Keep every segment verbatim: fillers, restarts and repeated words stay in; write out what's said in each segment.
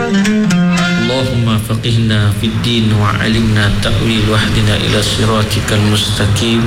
Allahumma faqihna fid din wa alimna ta'wil wahdina ila siratikal mustaqim.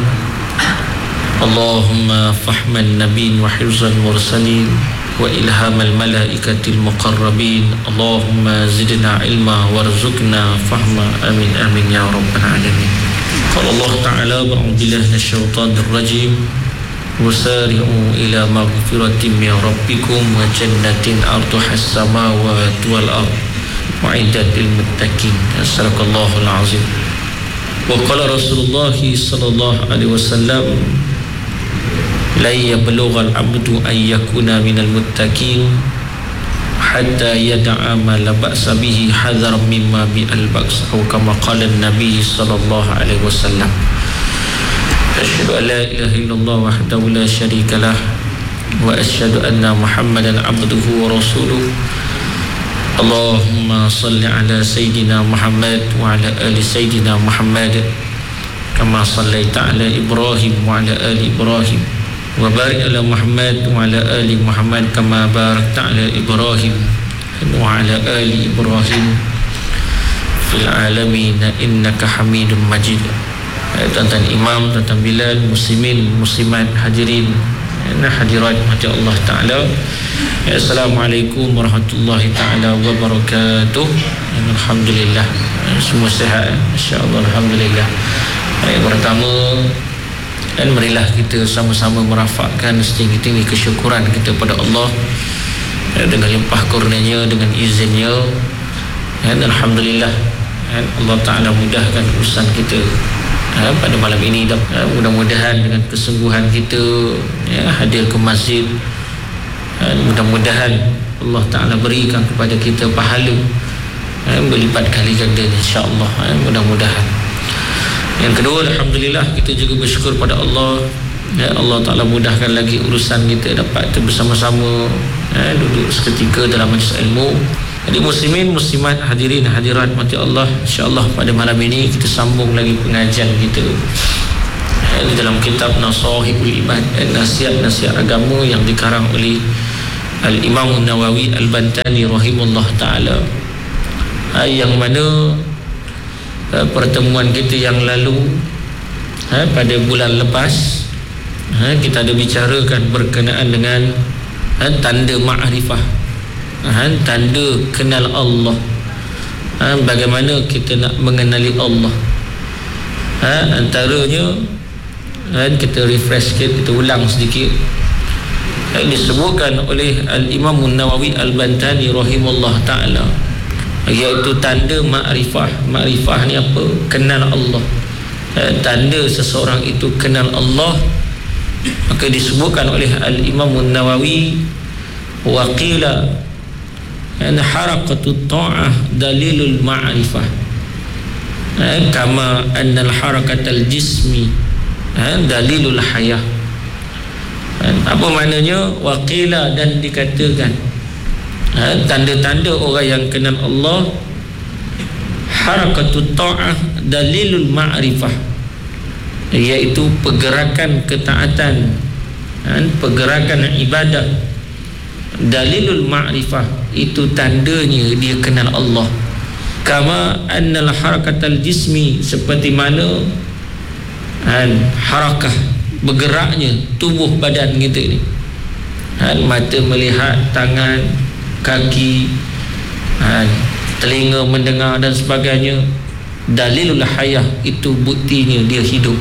Allahumma fahman nabiyyin wa hifzal mursalin wa ilhamal malaikatil muqarrabin. Allahumma zidna ilma warzuqna fahma. Amin amin ya rabbal alamin. Qala Allah ta'ala ba'udzu billahi minasyaitonir rajim. Wasari'u ila maghfiratin min rabbikum wa jannatin 'arduha as-samawati wal ardh wa'iddat lil muttaqin. Sadaqallahul azim. Wa qala Rasulullah sallallahu alaihi wasallam, la yablugha al-'abdu an yakuna minal muttaqin hatta yada'a ma la ba'sa bihi hadharan mimma bi'al ba's, atau kama qala an-nabi sallallahu alaihi wasallam. Asyhadu an la ilaha illallah wahdahu la syarika lah wa asyhadu anna Muhammadan abduhu wa rasuluh. Allahumma salli ala sayyidina Muhammad wa ala ali sayyidina Muhammad kama sallaita ala Ibrahim wa ala ali Ibrahim wa barik ala Muhammad wa ala ali Muhammad kama barakta ala Ibrahim wa ala ali Ibrahim fil alamin innaka Hamidum Majid. Tuan-tuan imam, tuan-tuan Bilal, muslimin, muslimat, hadirin dan hadirat hati Allah Ta'ala, Assalamualaikum warahmatullahi ta'ala wabarakatuh. Alhamdulillah, semua sihat, insya-Allah, alhamdulillah. Yang pertama, dan marilah kita sama-sama merafakkan setinggi-tinggi kesyukuran kita pada Allah dengan limpah kurnianya, dengan izinnya. Dan alhamdulillah, dan Allah Ta'ala mudahkan urusan kita ha, pada malam ini. Ha, mudah-mudahan dengan kesungguhan kita ya, hadir ke masjid, ha, mudah-mudahan Allah Ta'ala berikan kepada kita pahala ha, berlipat kali ganda, insya-Allah. Ha, mudah-mudahan. Yang kedua, alhamdulillah, kita juga bersyukur pada Allah ya, Allah Ta'ala mudahkan lagi urusan kita dapat bersama-sama ya, duduk seketika dalam majlis ilmu. Jadi muslimin, muslimat, hadirin, hadirat mati Allah, insya-Allah pada malam ini kita sambung lagi pengajian kita ya, di dalam kitab Nasahihul Ibad, nasihat-nasihat agama yang dikarang oleh Al-Imam Nawawi Al-Bantani rahimahullah ta'ala, ha, yang mana ha, pertemuan kita yang lalu ha, pada bulan lepas ha, kita ada bicarakan berkenaan dengan ha, tanda ma'rifah, ha, tanda kenal Allah, ha, bagaimana kita nak mengenali Allah. Ha, antaranya ha, kita refresh sikit, kita ulang sedikit. Ha, disebutkan oleh Al-Imam Nawawi Al-Bantani rahimahullah ta'ala, iaitu tanda ma'rifah. Ma'rifah ni apa? Kenal Allah. Ha, tanda seseorang itu kenal Allah, maka disebutkan oleh Al-Imam Nawawi, waqila an harakatut ta'ah dalilul ma'rifah, eh, kama annal harakatal jismi eh, dalilul hayah. eh, apa maknanya? Waqila, dan dikatakan eh, tanda-tanda orang yang kenal Allah, harakatut ta'ah dalilul ma'rifah, iaitu pergerakan ketaatan, eh, pergerakan ibadat. Dalilul ma'rifah, itu tandanya dia kenal Allah. Kama annal harakatal jismi, seperti mana han, harakah, bergeraknya tubuh badan kita ni, han, mata melihat, tangan, kaki, han, telinga mendengar dan sebagainya. Dalilul hayah, itu buktinya dia hidup.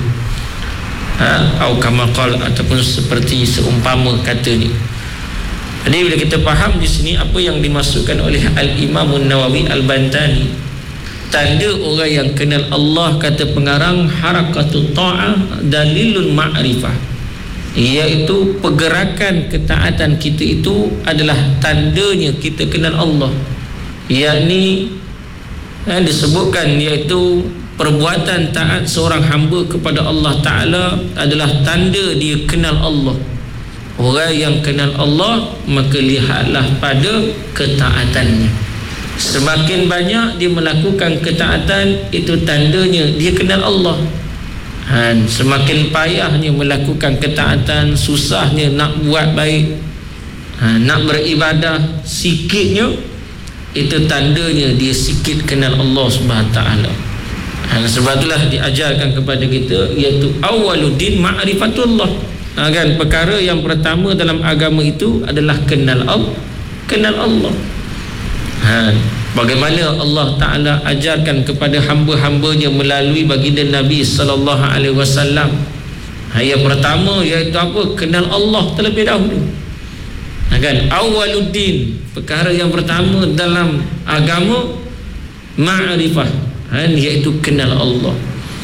Ha, atau kama qala, ataupun seperti seumpama katanya. Jadi bila kita faham di sini apa yang dimaksudkan oleh Al-Imam Nawawi Al-Bantani, tanda orang yang kenal Allah, kata pengarang, harakatut ta'ah dalilul ma'rifah, iaitu pergerakan ketaatan kita itu adalah tandanya kita kenal Allah. Yakni eh, disebutkan iaitu perbuatan taat seorang hamba kepada Allah Ta'ala adalah tanda dia kenal Allah. Orang yang kenal Allah, maka lihatlah pada ketaatannya. Semakin banyak dia melakukan ketaatan, itu tandanya dia kenal Allah. ha, Semakin payahnya melakukan ketaatan, susahnya nak buat baik, ha, nak beribadah, sikitnya, itu tandanya dia sikit kenal Allah Subhanahu Wa Taala. Ha, sebab itulah diajarkan kepada kita, iaitu awwaluddin ma'rifatullah. Ha, kan, perkara yang pertama dalam agama itu adalah kenal Allah, kenal Allah. Ha, bagaimana Allah Ta'ala ajarkan kepada hamba-hambanya melalui baginda Nabi sallallahu alaihi wasallam. Ha, yang pertama iaitu apa? Kenal Allah terlebih dahulu. Ha, kan, awwaluddin, perkara yang pertama dalam agama ma'rifah, ha, iaitu kenal Allah.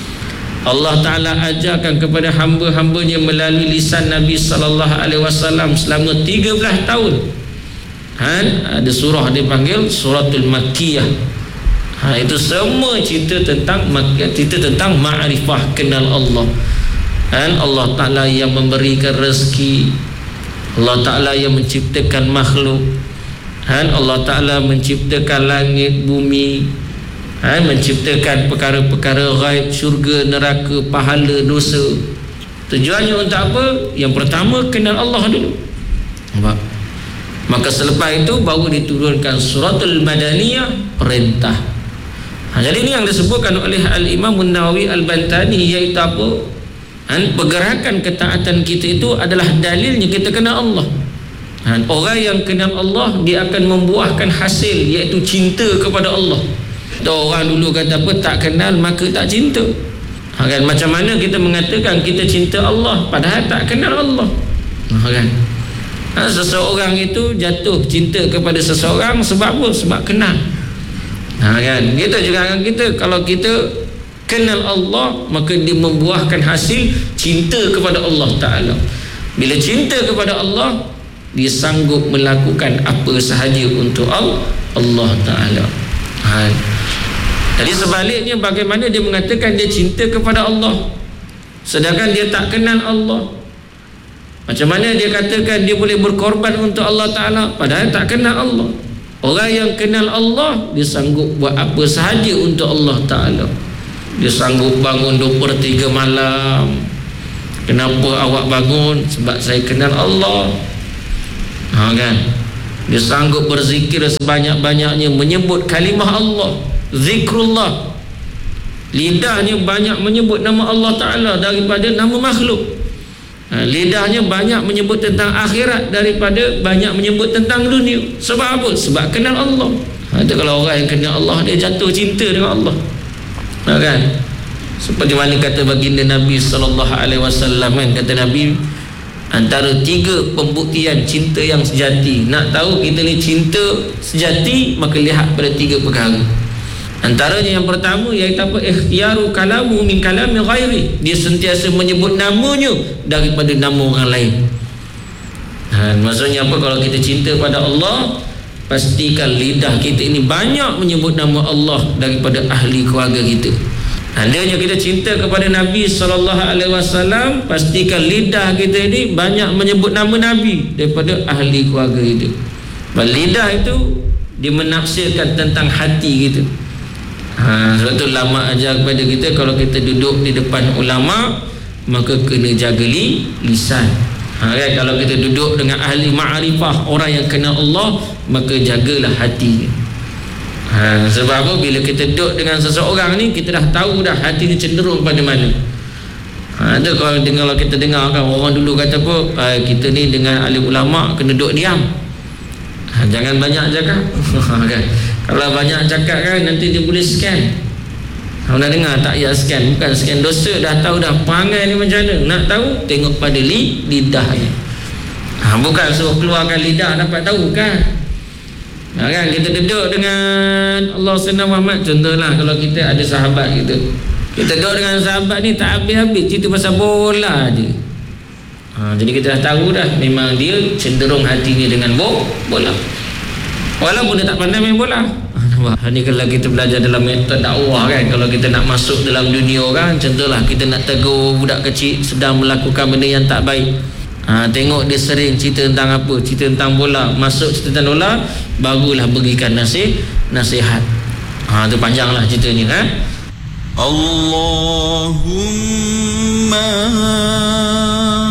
Allah Ta'ala ajarkan kepada hamba-hambanya melalui lisan Nabi sallallahu alaihi wasallam selama tiga belas tahun. Ha, ada surah dipanggil suratul Makkiyah. Ha, itu semua cerita tentang cerita tentang ma'rifah, kenal Allah. Dan Allah Ta'ala yang memberikan rezeki, Allah Ta'ala yang menciptakan makhluk, dan Allah Ta'ala menciptakan langit, bumi, dan menciptakan perkara-perkara ghaib, syurga, neraka, pahala, dosa. Tujuannya untuk apa? Yang pertama, kenal Allah dulu. Nampak? Maka selepas itu baru diturunkan suratul Madaniyah, perintah. Ha, jadi ini yang disebutkan oleh Al-Imam An-Nawawi Al-Bantani, iaitu apa? Dan pergerakan ketaatan kita itu adalah dalilnya kita kenal Allah. Dan orang yang kenal Allah, dia akan membuahkan hasil, iaitu cinta kepada Allah. Orang dulu kata apa? Tak kenal maka tak cinta. Ha, kan? Macam mana kita mengatakan kita cinta Allah padahal tak kenal Allah? Ha, kan? Ha, seseorang itu jatuh cinta kepada seseorang sebab apa? Sebab kenal. Ha, kan? Kita juga kan, kita kalau kita kenal Allah, maka dia membuahkan hasil cinta kepada Allah Ta'ala. Bila cinta kepada Allah, dia sanggup melakukan apa sahaja untuk Allah Ta'ala. Ha. Jadi sebaliknya, bagaimana dia mengatakan dia cinta kepada Allah sedangkan dia tak kenal Allah? Macam mana dia katakan dia boleh berkorban untuk Allah Ta'ala padahal tak kenal Allah? Orang yang kenal Allah, dia sanggup buat apa sahaja untuk Allah Ta'ala. Dia sanggup bangun dua per tiga malam. Kenapa awak bangun? Sebab saya kenal Allah. Ha, kan? Dia sanggup berzikir sebanyak-banyaknya, menyebut kalimah Allah, zikrullah. Lidahnya banyak menyebut nama Allah Ta'ala daripada nama makhluk. Ha, lidahnya banyak menyebut tentang akhirat daripada banyak menyebut tentang dunia. Sebab apa? Sebab kenal Allah. Ha, itu kalau orang yang kenal Allah, dia jatuh cinta dengan Allah. Ha, kan? Seperti mana kata baginda Nabi sallallahu alaihi wasallam, kan, kata Nabi, antara tiga pembuktian cinta yang sejati. Nak tahu kita ni cinta sejati, maka lihat pada tiga perkara. Antaranya yang pertama iaitu apa? Ikhtiyaru kalamu min kalami ghairi. Dia sentiasa menyebut namanya daripada nama orang lain. Ha, maksudnya apa? Kalau kita cinta pada Allah, pastikan lidah kita ini banyak menyebut nama Allah daripada ahli keluarga kita. Andainya kita cinta kepada Nabi sallallahu alaihi wasallam, pastikan lidah kita ini banyak menyebut nama Nabi daripada ahli keluarga kita. Dan lidah itu dia menafsirkan tentang hati kita. Ha, sebab tu ulama ajar kepada kita, kalau kita duduk di depan ulama, maka kena jaga li, lisan. Ha, kan? Kalau kita duduk dengan ahli ma'rifah, orang yang kenal Allah, maka jagalah hati. Ha, sebab apa? Bila kita duduk dengan seseorang ni, kita dah tahu dah hati ni cenderung pada mana. Ha, tu kalau, kalau kita dengar kan, orang dulu kata apa, ha, kita ni dengan ahli ulama kena duduk diam. Ha, jangan banyak cakap. Kan? Kalau banyak cakap kan, nanti dia boleh scan. Kalau dah dengar tak payah scan, bukan scan dosa, dah tahu dah perangai ni macam mana. Nak tahu, tengok pada li, lidahnya. Ha, bukan suruh keluarkan lidah dapat tahu kan. Ha, kan kita duduk dengan Allah Sayyidina Muhammad, contohlah kalau kita ada sahabat kita, kita duduk dengan sahabat ni tak habis-habis cerita pasal bola je. Ha, jadi kita dah tahu dah, memang dia cenderung hatinya dengan bola. Walaupun dia tak pandai main bola. Ha, ni kalau kita belajar dalam metode dakwah kan, kalau kita nak masuk dalam dunia orang, contohlah kita nak tegur budak kecil sedang melakukan benda yang tak baik. Ha, tengok dia sering cerita tentang apa, cerita tentang bola, masuk cerita tentang bola, barulah berikan nasih, nasihat. Ha, tu panjanglah ceritanya kan. Allahumma